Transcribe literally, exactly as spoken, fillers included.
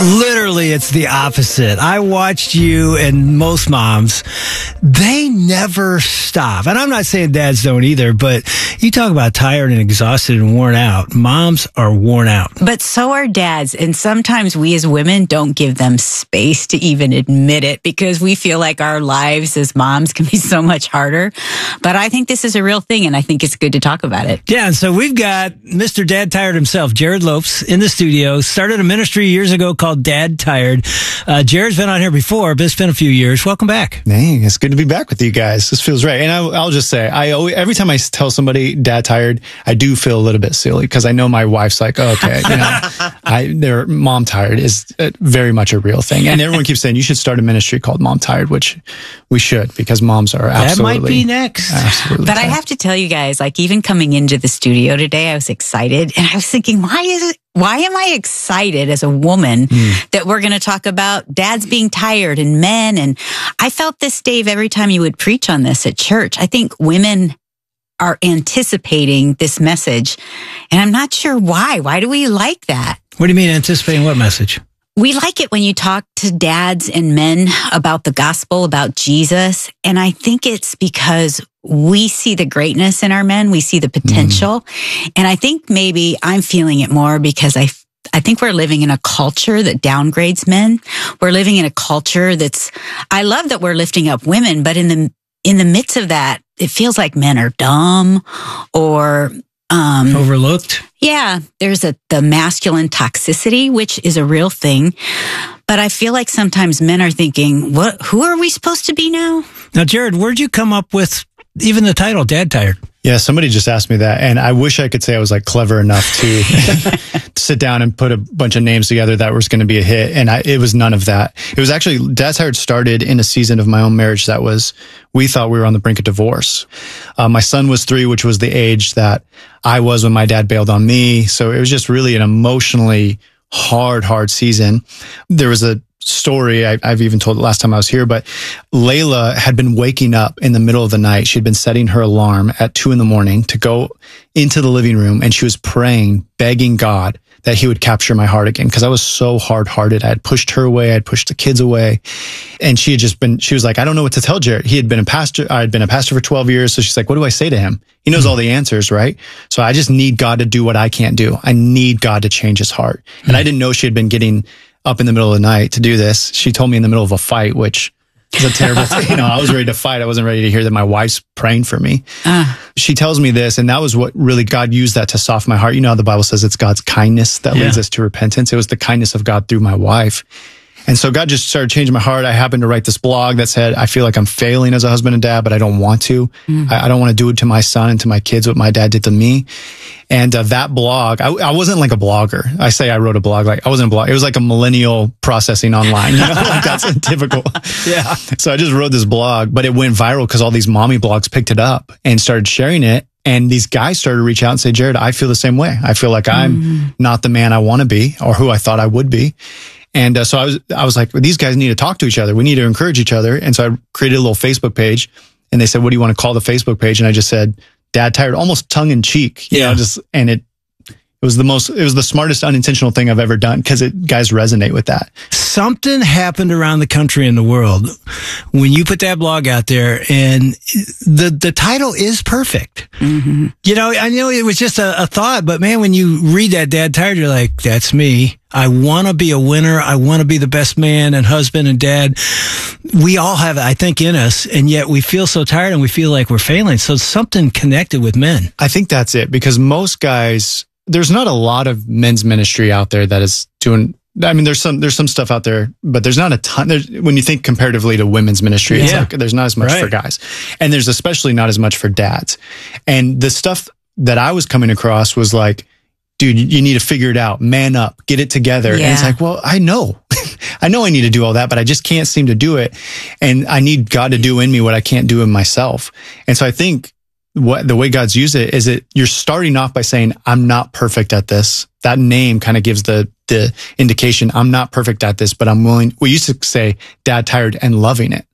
Literally, it's the opposite. I watched you and most moms, they never stop. And I'm not saying dads don't either, but you talk about tired and exhausted and worn out. Moms are worn out. But so are dads. And sometimes we as women don't give them space to even admit it because we feel like our lives as moms can be so much harder. But I think this is a real thing, and I think it's good to talk about it. Yeah, and so we've got Mister Dad Tired himself, Jared Lopes, in the studio. Started a ministry years ago called Dad Tired. Uh, Jared's been on here before, but it's been a few years. Welcome back. Dang, it's good to be back with you guys. This feels right. And I, I'll just say, I always, every time I tell somebody Dad Tired, I do feel a little bit silly because I know my wife's like, oh, okay, you know, I, their Mom Tired is very much a real thing. And everyone keeps saying you should start a ministry called Mom Tired, which we should because moms are absolutely. That might be next. Absolutely. But tired. I have to tell you guys, like even coming into the studio today, I was excited and I was thinking, why is it? Why am I excited as a woman mm. that we're going to talk about dads being tired and men? And I felt this, Dave, every time you would preach on this at church. I think women are anticipating this message, and I'm not sure why. Why do we like that? What do you mean anticipating what message? We like it when you talk to dads and men about the gospel, about Jesus. And I think it's because we see the greatness in our men. We see the potential. Mm. And I think maybe I'm feeling it more because I, I think we're living in a culture that downgrades men. We're living in a culture that's, I love that we're lifting up women, but in the, in the midst of that, it feels like men are dumb or, um, overlooked. Yeah, there's a the masculine toxicity, which is a real thing. But I feel like sometimes men are thinking, "What? Who are we supposed to be now?" Now, Jared, where'd you come up with even the title, Dad Tired? Yeah, somebody just asked me that, and I wish I could say I was like clever enough to sit down and put a bunch of names together that was going to be a hit, and I, it was none of that. It was actually, Dad Tired started in a season of my own marriage that was, we thought we were on the brink of divorce. Uh, my son was three, which was the age that I was when my dad bailed on me, so it was just really an emotionally hard, hard season. There was a story, I, I've even told it last time I was here, but Layla had been waking up in the middle of the night. She'd been setting her alarm at two in the morning to go into the living room, and she was praying, begging God that he would capture my heart again. Cause I was so hard hearted. I had pushed her away. I had pushed the kids away. And she had just been, she was like, I don't know what to tell Jared. He had been a pastor. I had been a pastor for twelve years. So she's like, what do I say to him? He knows all the answers, right? So I just need God to do what I can't do. I need God to change his heart. And I didn't know she had been getting up in the middle of the night to do this. She told me in the middle of a fight, which is a terrible thing. You know, I was ready to fight. I wasn't ready to hear that my wife's praying for me. Uh. She tells me this, and that was what really God used that to soften my heart. You know how the Bible says it's God's kindness that yeah. leads us to repentance. It was the kindness of God through my wife. And so God just started changing my heart. I happened to write this blog that said, I feel like I'm failing as a husband and dad, but I don't want to. Mm. I, I don't want to do it to my son and to my kids what my dad did to me. And uh, that blog, I, I wasn't like a blogger. I say I wrote a blog, like I wasn't a blog. It was like a millennial processing online. You know, like that's typical. Yeah. So I just wrote this blog, but it went viral because all these mommy blogs picked it up and started sharing it. And these guys started to reach out and say, Jared, I feel the same way. I feel like I'm mm. not the man I want to be or who I thought I would be. And uh, so I was, I was like, well, these guys need to talk to each other. We need to encourage each other. And so I created a little Facebook page, and they said, what do you want to call the Facebook page? And I just said, Dad Tired, almost tongue in cheek, you yeah. know, just, and it, it was the most, it was the smartest unintentional thing I've ever done because it guys resonate with that. Something happened around the country and the world when you put that blog out there, and the, the title is perfect. Mm-hmm. You know, I know it was just a, a thought, but man, when you read that Dad Tired, you're like, that's me. I want to be a winner. I want to be the best man and husband and dad. We all have it, I think, in us, and yet we feel so tired and we feel like we're failing. So something connected with men. I think that's it, because most guys, there's not a lot of men's ministry out there that is doing, I mean, there's some, there's some stuff out there, but there's not a ton. There's, when you think comparatively to women's ministry, yeah. it's like, there's not as much right. for guys, and there's especially not as much for dads. And the stuff that I was coming across was like, dude, you need to figure it out, man up, get it together. Yeah. And it's like, well, I know, I know I need to do all that, but I just can't seem to do it. And I need God to do in me what I can't do in myself. And so I think what the way God's used it is that you're starting off by saying, I'm not perfect at this. That name kind of gives the, the indication, I'm not perfect at this, but I'm willing. We used to say Dad Tired and loving it.